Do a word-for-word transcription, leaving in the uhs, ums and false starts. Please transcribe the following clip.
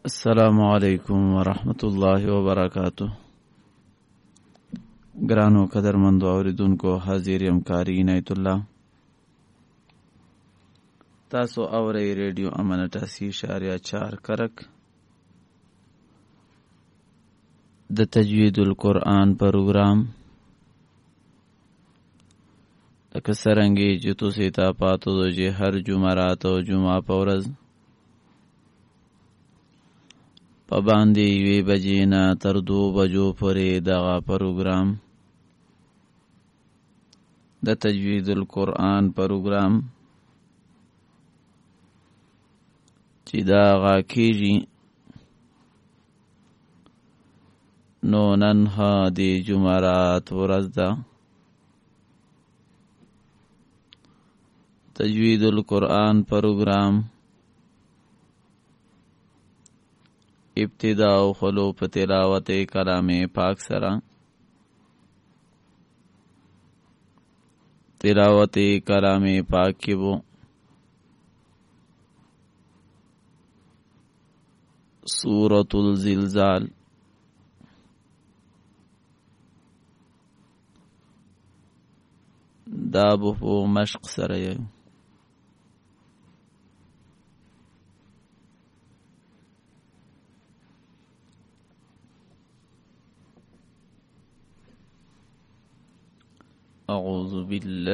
السلام علیکم ورحمۃ اللہ وبرکاتہ. ګرانو قدرمندو اوریدونکو، حاضر یم کاری عنایت الله. تاسو اورئ ریډیو امن اٹاسی اشاریه چار کرک. د تجوید القرآن پروګرام لکه څرنګه چې تاسو ته پاتو چې هر جمعرات او جمعه په ورځ په باندې یوې بجې نه تر دو بجو پورې دغه پروګرام د تجوید القرآن پروګرام چې دا غا کېږي، نو نن ها د جمعرات ورځ ده. تجوید القرآن پروګرام ابتدا او خلو په تلاوت کلام پاک سره. تلاوت کلام پاک کې وو سورۃ الزلزال، دا به مشق سره یو اعوذ بالله